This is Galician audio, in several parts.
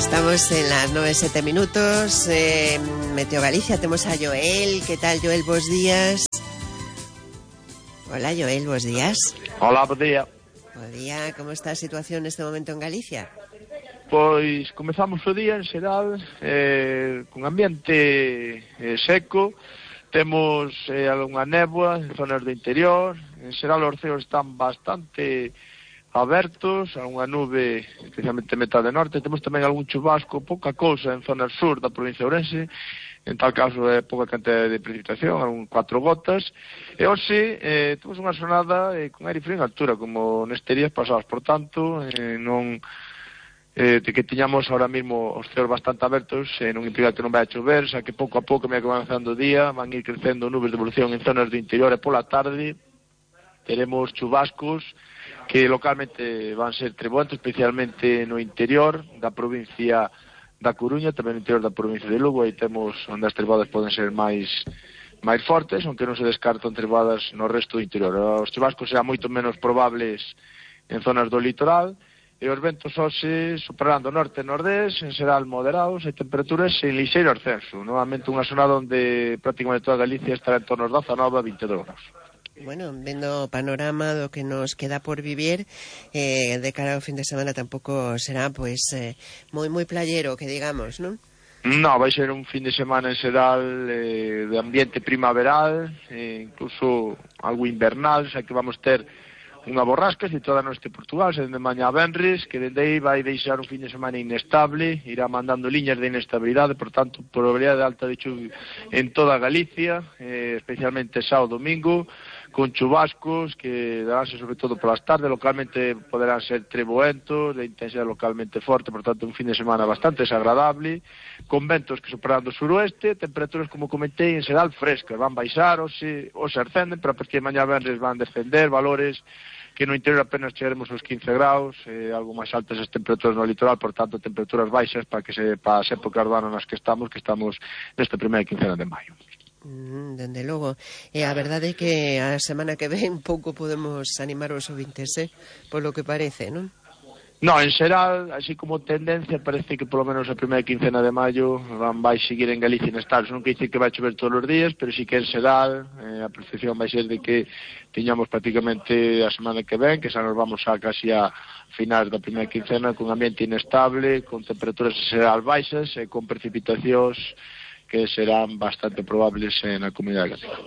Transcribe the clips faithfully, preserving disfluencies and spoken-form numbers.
Estamos en las nueve e sete minutos. eh, Meteo Galicia, temos a Joel. Que tal, Joel? Bos días. Hola, Joel, bos días. Hola, bo día. Bo día, como está a situación neste momento en Galicia? Pois comezamos o día en xeral eh, con ambiente eh, seco. Temos eh, algunha néboa en zonas do interior. En xeral os ceos están bastante abertos, algunha nube especialmente metade norte. Temos tamén algún chubasco, pouca cousa en zonas sur da provincia de Ourense. En tal caso é pouca cantidad de precipitación, algún cuatro gotas. E hoxe eh, temos unha xornada eh, con aire frío en altura, como neste días pasados. Por tanto, eh, non eh, de que tiñamos ahora mismo os ceos bastante abertos, eh, non implica que non vai a chover, xa que pouco a pouco, me que van avanzando o día, van ir crecendo nubes de evolución en zonas do interior, e pola tarde teremos chubascos que localmente van ser treboentos, especialmente no interior da provincia da Coruña, tamén no interior da provincia de Lugo. Aí temos onde as trebadas poden ser máis máis fortes, aunque non se descartan trebadas no resto do interior. Os chubascos serán moito menos probables en zonas do litoral, e os ventos hoxe superando o norte e nordés, en xeral moderados, e temperaturas en lixeiro ascenso. Novamente unha zona onde prácticamente toda Galicia estará en torno aos dezanove a vinte e dous graus. Bueno, vendo o panorama do que nos queda por vivir, eh, de cara ao fin de semana tampouco será, pois, eh, moi moi playero, que digamos, non? No, vai ser un fin de semana en xeral eh, de ambiente primaveral, eh, incluso algo invernal, xa que vamos ter unha borrasca situada no este Portugal, se dende mañá a venres, que dende aí vai deixar un fin de semana inestable, irá mandando liñas de inestabilidade, por tanto, probabilidade alta de chuvia en toda Galicia, eh, especialmente sábado domingo, con chubascos que daránse sobre todo polas tardes, localmente poderán ser treboentos, de intensidade localmente forte, por tanto un fin de semana bastante desagradable, con ventos que superando o suroeste, temperaturas, como comentei, en xeral frescas, van baixar ou se, ou se ascenden, pero a partir de mañá venres van descender valores que no interior apenas chegaremos aos quince graus, eh, algo máis altas as temperaturas no litoral, por tanto temperaturas baixas para que se para as épocas do ano nas que estamos, que estamos nesta primeira quincena de maio. Mm, dende logo. E a verdade é que a semana que ven pouco podemos animar os ouvintes, eh? Polo que parece, non? No, en xeral, así como tendencia, parece que polo menos a primeira quincena de maio van vai seguir en Galicia inestables. Non quer dizer que vai chover todos os días, pero sí que en xeral eh, a percepción vai ser de que tiñamos prácticamente a semana que ven, que xa nos vamos a casi a finais da primeira quincena con ambiente inestable, con temperaturas en xeral baixas e con precipitacións que serán bastante probables na comunidade galega.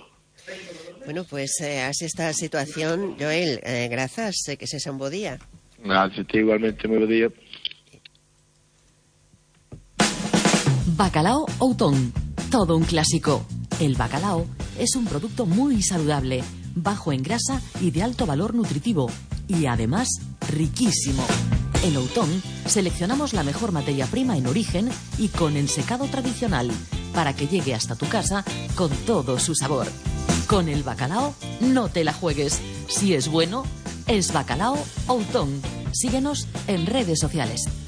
Bueno, pues eh, así está a situación. Joel, eh, grazas, eh, que sexa un bo día. Gracias, igualmente, moi bo día. Bacalao Outón, todo un clásico. El bacalao es un producto muy saludable, bajo en grasa y de alto valor nutritivo, y además riquísimo. En Outón seleccionamos la mejor materia prima en origen y con ensecado tradicional, para que llegue hasta tu casa con todo su sabor. Con el bacalao no te la juegues. Si es bueno, es Bacalao Outón. Síguenos en redes sociales.